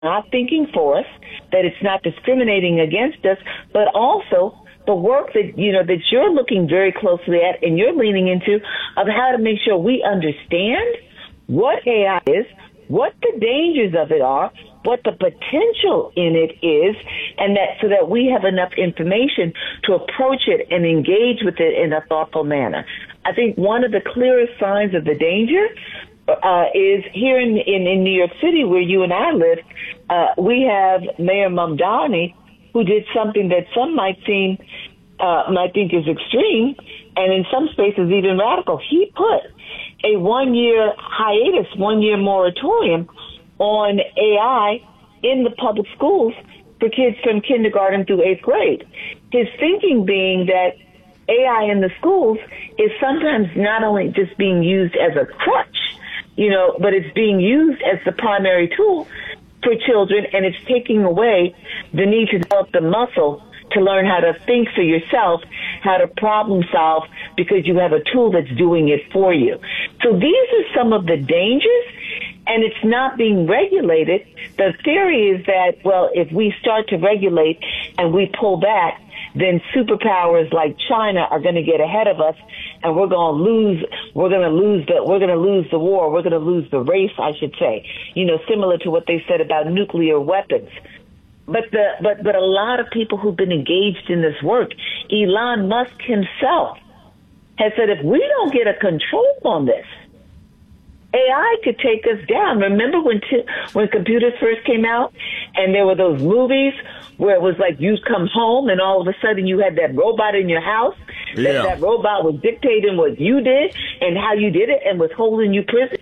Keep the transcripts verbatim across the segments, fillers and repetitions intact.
not thinking for us, that it's not discriminating against us, but also the work that, you know, that you're looking very closely at and you're leaning into of how to make sure we understand what A I is, what the dangers of it are, what the potential in it is, and that so that we have enough information to approach it and engage with it in a thoughtful manner. I think one of the clearest signs of the danger uh, is here in, in, in New York City, where you and I live, uh, we have Mayor Mamdani, who did something that some might seem, uh, might think is extreme, and in some spaces even radical. He put a one-year hiatus, one-year moratorium on A I in the public schools for kids from kindergarten through eighth grade. His thinking being that A I in the schools is sometimes not only just being used as a crutch, you know, but it's being used as the primary tool for children, and it's taking away the need to develop the muscle to learn how to think for yourself, how to problem solve, because you have a tool that's doing it for you. So these are some of the dangers, and it's not being regulated. The theory is that, well, if we start to regulate and we pull back, then superpowers like China are going to get ahead of us, and we're going to lose. We're going to lose the. We're going to lose the war. We're going to lose the race, I should say. You know, similar to what they said about nuclear weapons. But the but but a lot of people who've been engaged in this work, Elon Musk himself, has said if we don't get a control on this, A I could take us down. Remember when t- when computers first came out, and there were those movies where it was like you'd come home and all of a sudden you had that robot in your house. Yeah. That, that robot was dictating what you did and how you did it and was holding you prison.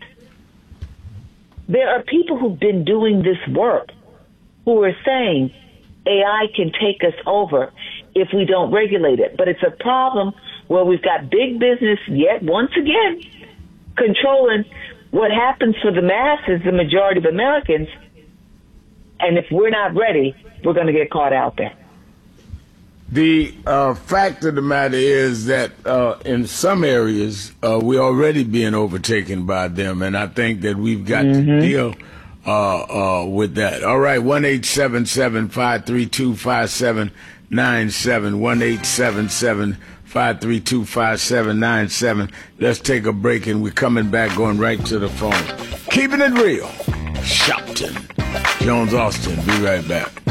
There are people who've been doing this work who are saying A I can take us over if we don't regulate it. But it's a problem where we've got big business yet once again controlling what happens for the masses, the majority of Americans. And if we're not ready, we're going to get caught out there. The uh, fact of the matter is that uh, in some areas, uh, we're already being overtaken by them, and I think that we've got mm-hmm. to deal uh, uh, with that. All right, one eight seven seven, five three two, five seven nine seven, one eight seven seven, five three two, five seven nine seven. Let's take a break, and we're coming back, going right to the phone. Keeping it real. Shopton. Jones Austin. Be right back.